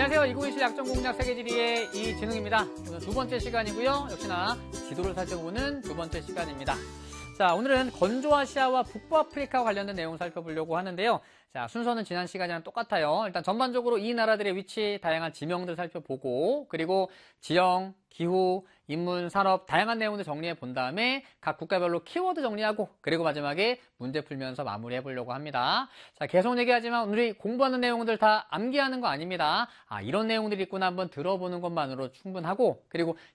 안녕하세요. 2021 약정공략 세계지리의 이진웅입니다. 오늘 두 번째 시간이고요. 역시나 지도를 살펴보는 두 번째 시간입니다. 자, 오늘은 건조아시아와 북부아프리카와 관련된 내용을 살펴보려고 하는데요. 자, 순서는 지난 시간이랑 똑같아요. 일단 전반적으로 이 나라들의 위치, 다양한 지명들 살펴보고, 그리고 지형, 기후, 인문, 산업, 다양한 내용들 정리해 본 다음에 각 국가별로 키워드 정리하고, 그리고 마지막에 문제 풀면서 마무리해 보려고 합니다. 자, 계속 얘기하지만 오늘이 공부하는 내용들 다 암기하는 거 아닙니다. 아, 이런 내용들이 있구나 한번 들어보는 것만으로 충분하고, 그리고